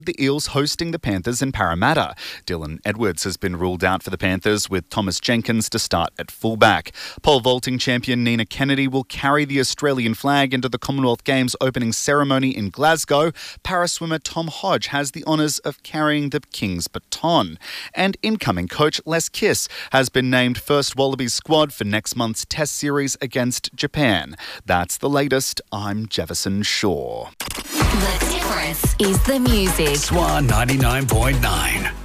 The Eels hosting the Panthers in Parramatta. Dylan Edwards has been ruled out for the Panthers, with Thomas Jenkins to start at fullback. Pole vaulting champion Nina Kennedy will carry the Australian flag into the Commonwealth Games opening ceremony in Glasgow. Paraswimmer Tom Hodge has the honours of carrying the King's baton. And incoming coach Les Kiss has been named first Wallabies squad for next month's Test series against Japan. That's the latest. I'm Jefferson Shaw. The difference is the music. Swan 99.9.